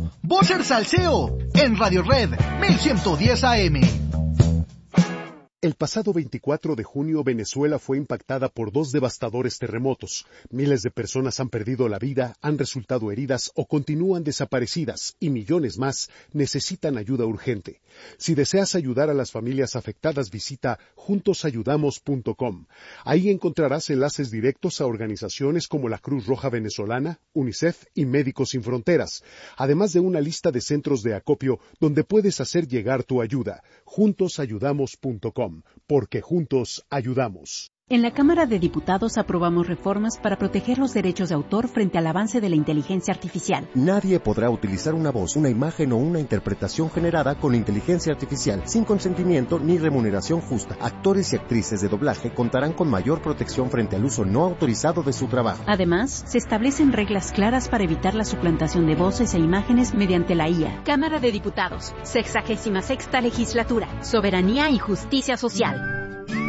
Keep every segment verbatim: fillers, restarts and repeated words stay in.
Bosser Salseo, en Radio Red mil ciento diez A M. El pasado veinticuatro de junio, Venezuela fue impactada por dos devastadores terremotos. Miles de personas han perdido la vida, han resultado heridas o continúan desaparecidas, y millones más necesitan ayuda urgente. Si deseas ayudar a las familias afectadas, visita juntos ayudamos punto com. Ahí encontrarás enlaces directos a organizaciones como la Cruz Roja Venezolana, UNICEF y Médicos Sin Fronteras, además de una lista de centros de acopio donde puedes hacer llegar tu ayuda. juntos ayudamos punto com. Porque juntos ayudamos. En la Cámara de Diputados aprobamos reformas para proteger los derechos de autor frente al avance de la inteligencia artificial. Nadie podrá utilizar una voz, una imagen o una interpretación generada con inteligencia artificial sin consentimiento ni remuneración justa. Actores y actrices de doblaje contarán con mayor protección frente al uso no autorizado de su trabajo. Además, se establecen reglas claras para evitar la suplantación de voces e imágenes mediante la I A. Cámara de Diputados, sexagésima sexta legislatura, soberanía y justicia social.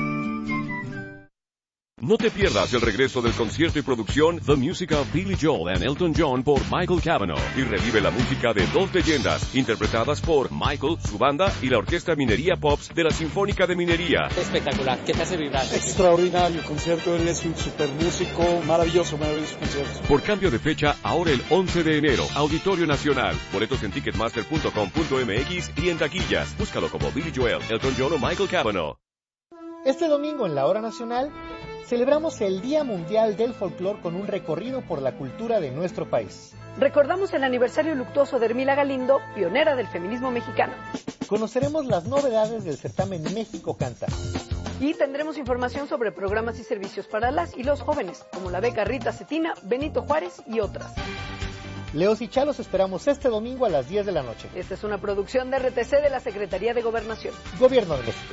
No te pierdas el regreso del concierto y producción The Music of Billy Joel and Elton John por Michael Cavanaugh y revive la música de dos leyendas interpretadas por Michael, su banda y la Orquesta Minería Pops de la Sinfónica de Minería. Espectacular, ¿qué te hace vibrar? Extraordinario concierto, él es un super músico, maravilloso, maravilloso concierto. Por cambio de fecha, ahora el once de enero, Auditorio Nacional. Boletos en ticketmaster punto com punto m x y en taquillas. Búscalo como Billy Joel, Elton John o Michael Cavanaugh. Este domingo en la Hora Nacional celebramos el Día Mundial del Folclor con un recorrido por la cultura de nuestro país. Recordamos el aniversario luctuoso de Hermila Galindo, pionera del feminismo mexicano. Conoceremos las novedades del certamen México Canta. Y tendremos información sobre programas y servicios para las y los jóvenes, como la beca Rita Cetina, Benito Juárez y otras. Leos y Chalos esperamos este domingo a las diez de la noche. Esta es una producción de R T C de la Secretaría de Gobernación. Gobierno de México.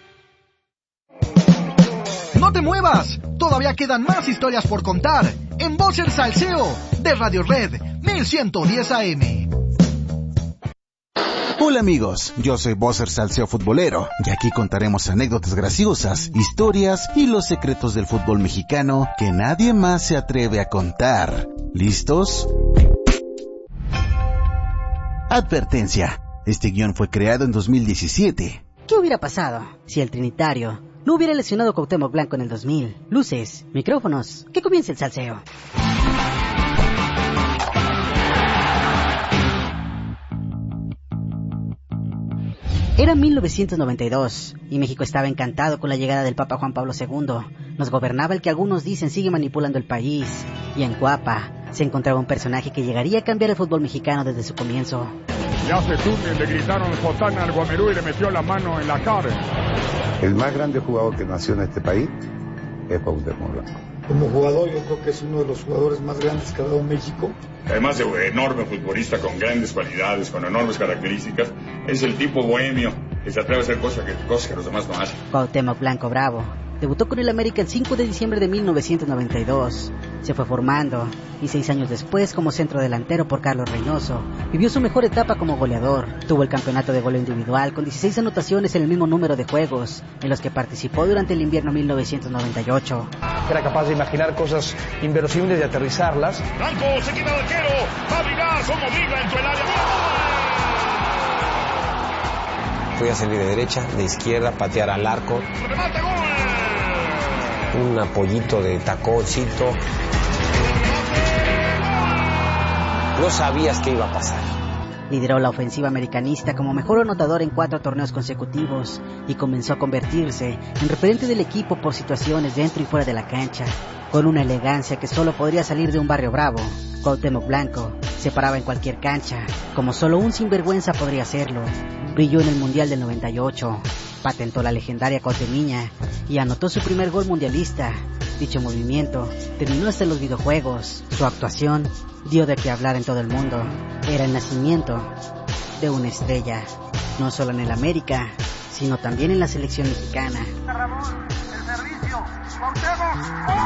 ¡No te muevas! Todavía quedan más historias por contar en Bosser Salseo de Radio Red mil ciento diez A M. Hola amigos, yo soy Bosser Salseo Futbolero y aquí contaremos anécdotas graciosas, historias y los secretos del fútbol mexicano que nadie más se atreve a contar. ¿Listos? Advertencia, este guión fue creado en dos mil diecisiete. ¿Qué hubiera pasado si el Trinitario no hubiera lesionado a Cuauhtémoc Blanco en el dos mil? Luces, micrófonos, que comience el salseo. Era mil novecientos noventa y dos y México estaba encantado con la llegada del Papa Juan Pablo segundo. Nos gobernaba el que algunos dicen sigue manipulando el país. Y en Cuapa se encontraba un personaje que llegaría a cambiar el fútbol mexicano desde su comienzo. Ya se túnel, le gritaron Jotana al Guamerú y le metió la mano en la cara. El más grande jugador que nació en este país es Cuauhtémoc Blanco. Como jugador, yo creo que es uno de los jugadores más grandes que ha dado México. Además de un enorme futbolista con grandes cualidades, con enormes características, es el tipo bohemio que se atreve a hacer cosas que, cosas que los demás no hacen. Cuauhtémoc Blanco Bravo debutó con el América el cinco de diciembre de mil novecientos noventa y dos. Se fue formando y seis años después, como centro delantero por Carlos Reynoso, vivió su mejor etapa como goleador. Tuvo el campeonato de goleo individual con dieciséis anotaciones en el mismo número de juegos en los que participó durante el invierno mil novecientos noventa y ocho. Era capaz de imaginar cosas inverosímiles y aterrizarlas. Blanco se quita el arquero, va a brigar como briga en tu el área. Voy a salir de derecha, de izquierda, patear al arco. ¡Remate, gol! Un apoyito de taconcito. No sabías qué iba a pasar. Lideró la ofensiva americanista como mejor anotador en cuatro torneos consecutivos y comenzó a convertirse en referente del equipo por situaciones dentro y fuera de la cancha, con una elegancia que solo podría salir de un barrio bravo. Cuauhtémoc Blanco se paraba en cualquier cancha, como solo un sinvergüenza podría hacerlo. Brilló en el Mundial del noventa y ocho, patentó la legendaria Cuauhtemiña y anotó su primer gol mundialista. Dicho movimiento terminó hasta en los videojuegos. Su actuación dio de qué hablar en todo el mundo. Era el nacimiento de una estrella, no solo en el América, sino también en la selección mexicana. Ramón, el servicio, Cuauhtémoc.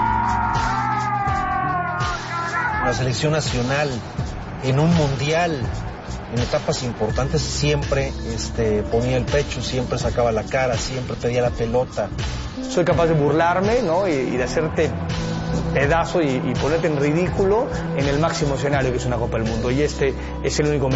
La selección nacional en un mundial, en etapas importantes, siempre este, ponía el pecho, siempre sacaba la cara, siempre pedía la pelota. Soy capaz de burlarme, ¿no? y, y de hacerte pedazo y, y ponerte en ridículo en el máximo escenario que es una Copa del Mundo. Y este es el único